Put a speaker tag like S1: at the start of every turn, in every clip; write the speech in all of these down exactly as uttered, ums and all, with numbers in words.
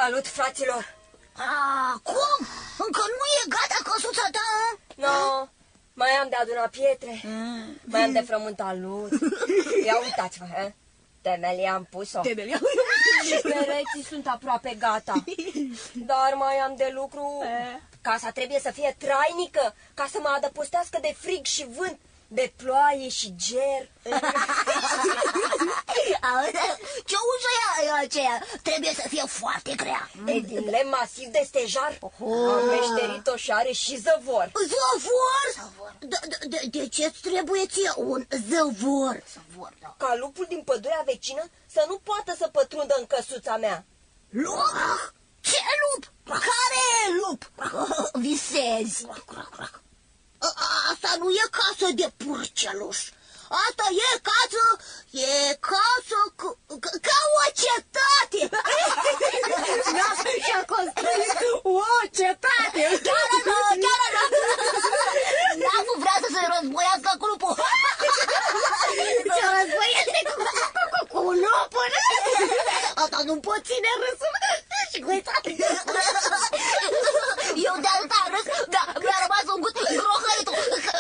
S1: Salut, fraților!
S2: A, cum? Încă nu e gata căsuța ta?
S1: No, mai am de adunat pietre, mm. mai am de frământat lut. Ia uitați-vă, he? Temelia am pus-o.
S2: Temelia?
S1: Și pereții sunt aproape gata. Dar mai am de lucru. Casa trebuie să fie trainică, ca să mă adăpostească de frig și vânt, de ploaie și ger.
S2: Ce ușă e aceea? Trebuie să fie foarte grea.
S1: E din lemn masiv de stejar.
S2: Oh.
S1: Am meșterit-o și are și zăvor.
S2: Zăvor? De, de, de ce-ți trebuie ție un zăvor? Zăvor, da.
S1: Ca lupul din pădurea vecină să nu poată să pătrundă în căsuța mea.
S2: Lup? Ce lup? Care lup? Visezi. Asta nu e casă de purceluș. Asta e casă, e casă ca, ca o cetate. Și-a construit o cetate. Chiar nu, chiar nu. N-am vrea să se războiască cu lupul. Se războiește cu, cu, cu lupul. Asta nu pot ține râsul. Și cu uitat. Eu de atâta râs, dar mi-a rămas un gust grohăitul.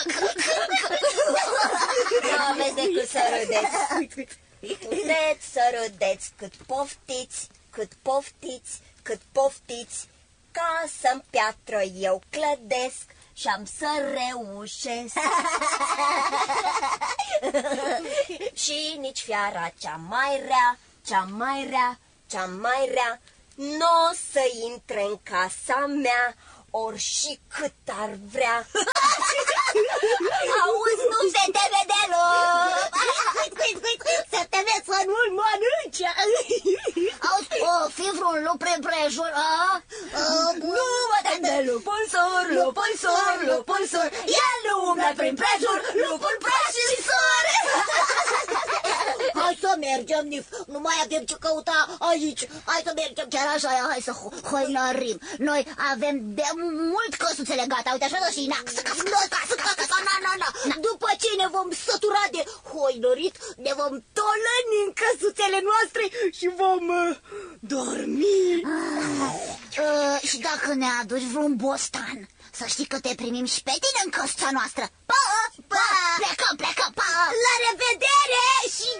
S1: Nu aveți decât să râdeți. Puteți să râdeți cât poftiți, cât poftiți, cât poftiți. Casă-n piatră eu clădesc și am să reușesc. Și nici fiara cea mai rea, cea mai rea, cea mai rea n-o să intre în casa mea, ori și cât ar vrea.
S2: Auzi, nu se teme deloc. Se teme să nu-l mănânce. Auzi, o fi vreun lup prin prejur? Nu mă tem de lupul sur, lupul sur, lupul sur. El nu umblă prin prejur, lupul prăjitor. Hai să mergem, Nif, nu mai avem ce căuta aici. Hai să mergem chiar așa, hai să hoinărim. Noi avem de mult căsuțele gata, uite așa și na. După ce ne vom sătura de hoinărit, ne vom tolăni în căsuțele noastre și vom uh, dormi. Ah, uh, și dacă ne aduci vreun bostan, să știi că te primim și pe tine în căsuța noastră. Pa, pa, plecăm, plecăm, pa. La revedere și